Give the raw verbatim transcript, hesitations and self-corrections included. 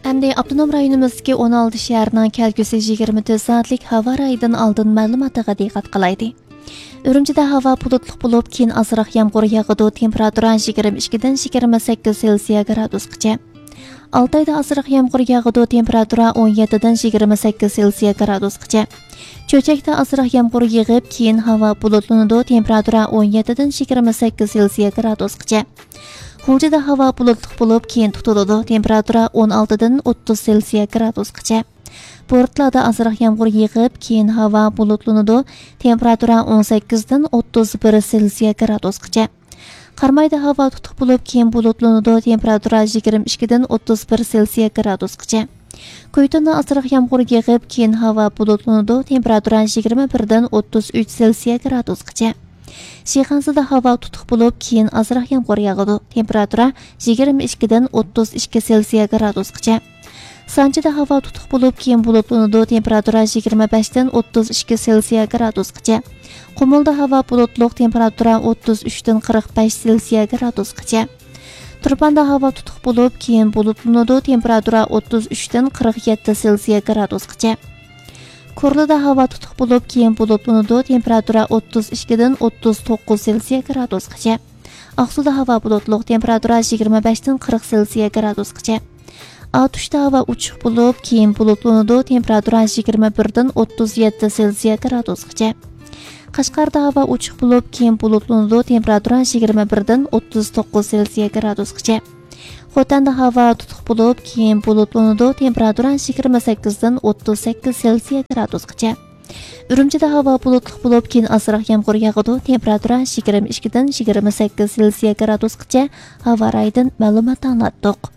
Әмді Abdunum rayonimizdagi o'n olti shaharning kelgusi yigirma to'rt soatlik havo rayidan oldin ma'lumotiga diqqat qilaydi. Urumchida havo bulutli bo'lib, keyin ozroq yomg'ir yog'adi. Temperatura yigirma ikki dan yigirma sakkiz Selsiya gradusgacha. Altayda ozroq yomg'ir yog'adi. Temperatura o'n yetti dan yigirma sakkiz Selsiya gradusgacha. Cho'chakda ozroq yomg'ir yog'ib, keyin havo bulutlanadi. Temperatura o'n yetti dan yigirma sakkiz Selsiya gradusgacha. Xunjida havo bulutli bo'lib, keyin tutiladi. Temperatura o'n olti dan o'ttiz Selsiya gradusgacha. Portlarda ozroq yomg'ir yog'ib, keyin havo bulutlanadi. Temperatura o'n sakkiz dan o'ttiz bir Selsiya gradusgacha. Qarmayda havo tutiq bo'lib, keyin bulutlanadi. Temperatura yigirma ikki dan o'ttiz bir Selsiya gradusgacha. Ko'ytonda ozroq yomg'ir yog'ib, keyin havo bulutlanadi. Temperatura yigirma bir dan o'ttiz uch Selsiya gradusgacha. Shixansida havo tutiq bo'lib, keyin ozroq yomg'ir yog'adi. Temperatura yigirma ikki dan o'ttiz ikki Selsiya gradusgacha. Sanchida havo tutiq bo'lib, keyin bulutlanadi. Temperatura yigirma besh dan o'ttiz ikki Selsiya gradusgacha. Qumulda havo bulutli, temperatura o'ttiz uch dan qirq besh Selsiya gradusgacha. Turpanda havo tutiq bo'lib, keyin bulutlanadi. Temperatura o'ttiz uch dan qirq yetti Selsiya gradusgacha. Korlida havo tutiq bo'lib, keyin bulutlanadi. Temperatura o'ttiz ikki dan o'ttiz to'qqiz Selsiya gradusgacha. Aqsuda havo bulutli, temperatura yigirma besh dan qirq Selsiya gradusgacha. Atushda havo ochiq bo'lib, keyin bulutlanadi. Temperatura yigirma bir dan o'ttiz yetti Selsiya gradusgacha. Qashqarda havo ochiq bo'lib, keyin bulutlanadi. Temperatura yigirma bir dan o'ttiz to'qqiz Selsiya gradusgacha. Xotanda havo tutiq bo'lib, keyin bulutlanadi. Temperatura yigirma sakkiz dan o'ttiz sakkiz Selsiya gradusgacha. Urumchida havo bulutli bo'lib, keyin ozroq yomg'ir yog'adi. Temperatura yigirma ikki dan yigirma sakkiz Selsiya gradusgacha. Havo rayidan ma'lumot anglatdik.